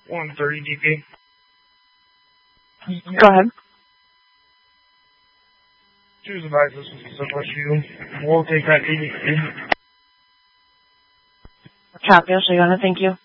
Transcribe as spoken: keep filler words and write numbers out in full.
one thirty D P. Go ahead. Choose devices with Pacific you. We'll take that eighty. Copy, I'll show you on it. Thank you.